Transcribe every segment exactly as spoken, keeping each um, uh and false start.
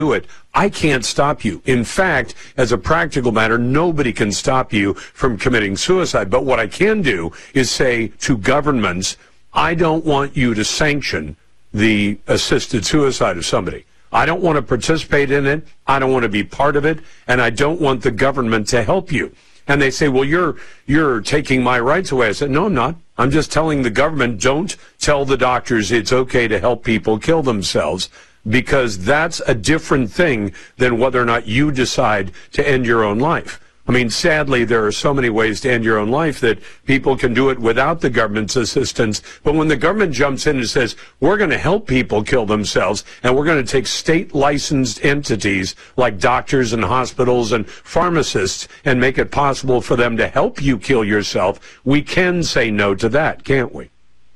do it. I can't stop you. In fact, as a practical matter, nobody can stop you from committing suicide. But what I can do is say to governments, I don't want you to sanction the assisted suicide of somebody. I don't want to participate in it. I don't want to be part of it. And I don't want the government to help you. And they say, well, you're you're taking my rights away. I said, no, I'm not. I'm just telling the government, don't tell the doctors it's okay to help people kill themselves, because that's a different thing than whether or not you decide to end your own life. I mean, sadly, there are so many ways to end your own life that people can do it without the government's assistance. But when the government jumps in and says, we're going to help people kill themselves, and we're going to take state-licensed entities like doctors and hospitals and pharmacists and make it possible for them to help you kill yourself, we can say no to that, can't we?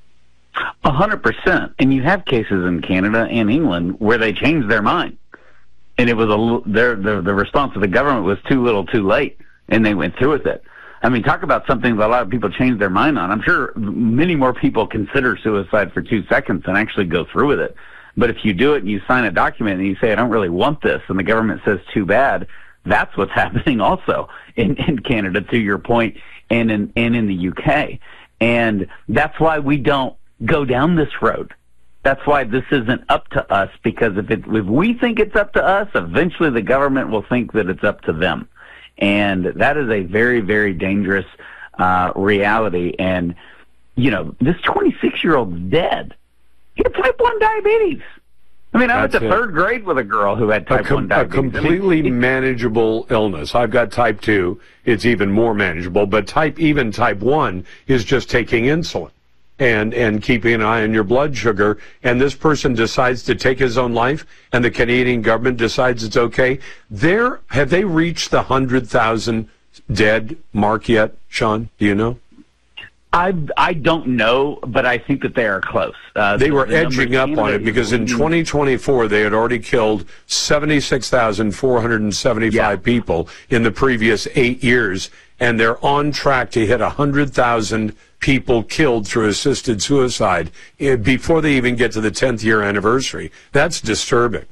A hundred percent. And you have cases in Canada and England where they changed their mind. And it was a, their, the, the response of the government was too little too late, and they went through with it. I mean, talk about something that a lot of people change their mind on. I'm sure many more people consider suicide for two seconds than actually go through with it. But if you do it and you sign a document and you say, I don't really want this, and the government says too bad, that's what's happening also in, in Canada, to your point, and in, and in the U K. And that's why we don't go down this road. That's why this isn't up to us, because if it, if we think it's up to us, eventually the government will think that it's up to them. And that is a very, very dangerous uh, reality. And, you know, this twenty-six-year-old's dead. He had type one diabetes. I mean, I went to third grade with a girl who had type one diabetes. A completely I mean, manageable illness. I've got type two. It's even more manageable. But type, even type one is just taking insulin and and keeping an eye on your blood sugar, and this person decides to take his own life, and the Canadian government decides it's okay. There, have they reached the one hundred thousand dead mark yet, Sean? Do you know? I I don't know, but I think that they are close. Uh, they the, were the edging up on it, because in twenty twenty-four they had already killed seventy-six thousand four hundred seventy-five yeah. people in the previous eight years, and they're on track to hit one hundred thousand people killed through assisted suicide before they even get to the tenth year anniversary. That's disturbing.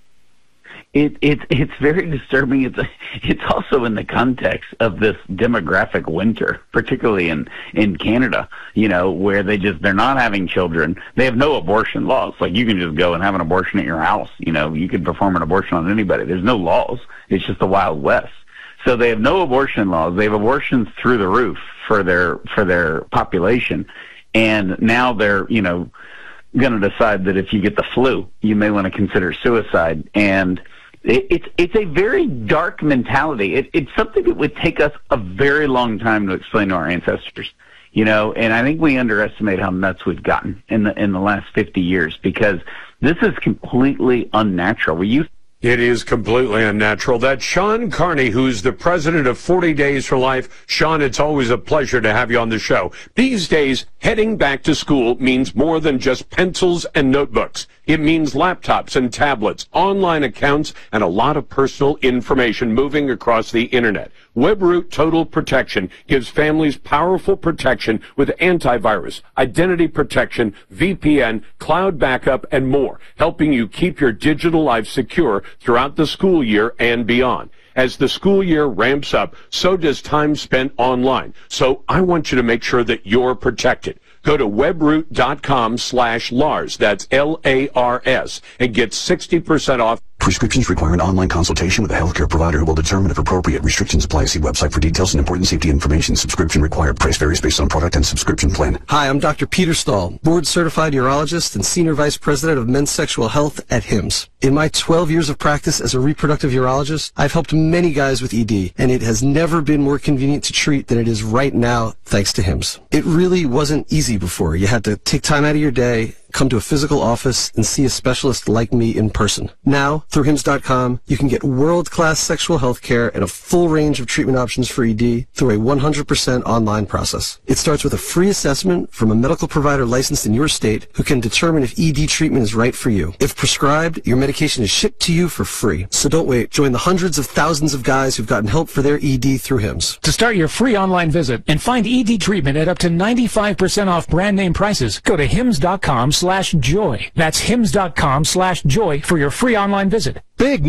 It, it, it's very disturbing. It's, it's also in the context of this demographic winter, particularly in, in Canada, you know, where they just, they're not having children. They have no abortion laws. Like, you can just go and have an abortion at your house. You know, you can perform an abortion on anybody. There's no laws. It's just the Wild West. So they have no abortion laws. They have abortions through the roof for their, for their population. And now they're, you know, going to decide that if you get the flu, you may want to consider suicide. And it, it's, it's a very dark mentality. It, it's something that would take us a very long time to explain to our ancestors, you know, and I think we underestimate how nuts we've gotten in the, in the last fifty years, because this is completely unnatural. We used It is completely unnatural. That's Sean Carney, who's the president of forty days for Life. Sean, it's always a pleasure to have you on the show. These days, heading back to school means more than just pencils and notebooks. It means laptops and tablets, online accounts, and a lot of personal information moving across the internet. WebRoot Total Protection gives families powerful protection with antivirus, identity protection, V P N, cloud backup, and more, helping you keep your digital life secure throughout the school year and beyond. As the school year ramps up, so does time spent online. So I want you to make sure that you're protected. Go to webroot.com slash Lars, that's L A R S, and get sixty percent off. Prescriptions require an online consultation with a healthcare provider who will determine if appropriate. Restrictions apply. See website for details and important safety information. Subscription required. Price varies based on product and subscription plan. Hi, I'm Doctor Peter Stahl, board-certified urologist and senior vice president of men's sexual health at Hims. In my twelve years of practice as a reproductive urologist, I've helped many guys with E D, and it has never been more convenient to treat than it is right now, thanks to Hims. It really wasn't easy before. You had to take time out of your day, come to a physical office, and see a specialist like me in person. Now, through hims dot com, you can get world-class sexual health care and a full range of treatment options for E D through a one hundred percent online process. It starts with a free assessment from a medical provider licensed in your state who can determine if E D treatment is right for you. If prescribed, your medication is shipped to you for free. So don't wait. Join the hundreds of thousands of guys who've gotten help for their E D through Hims. To start your free online visit and find E D treatment at up to ninety-five percent off brand name prices, go to hims dot com slash joy. That's hims dot com slash joy for your free online visit. Big